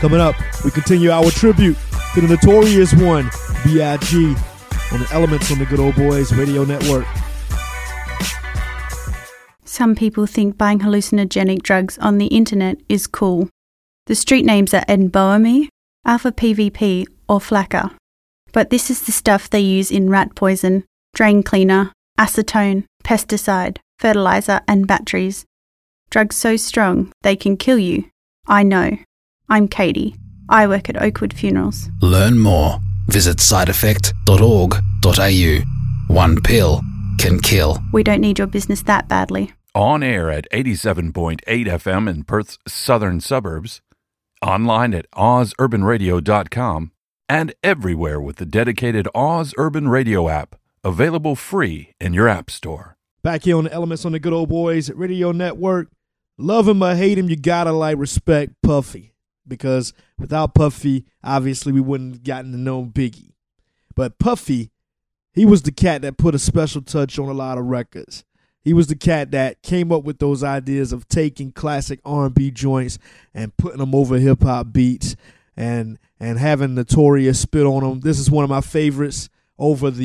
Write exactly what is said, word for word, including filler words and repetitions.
Coming up, we continue our tribute to the notorious one, B I G, on the Elements on the Good Old Boys Radio Network. Some people think buying hallucinogenic drugs on the internet is cool. The street names are Nboami, Alpha P V P, or Flakka. But this is the stuff they use in rat poison, drain cleaner, acetone, pesticide, fertilizer, and batteries. Drugs so strong they can kill you. I know. I'm Katie. I work at Oakwood Funerals. Learn more. Visit side effect dot org dot a u. One pill can kill. We don't need your business that badly. On air at eighty-seven point eight F M in Perth's southern suburbs, online at oz urban radio dot com, and everywhere with the dedicated Oz Urban Radio app, available free in your app store. Back here on the Elements on the Good Old Boys Radio Network. Love him or hate him, you gotta like respect Puffy. Because without Puffy, obviously we wouldn't have gotten to know Biggie. But Puffy, he was the cat that put a special touch on a lot of records. He was the cat that came up with those ideas of taking classic R and B joints and putting them over hip-hop beats and and having Notorious spit on them. This is one of my favorites over the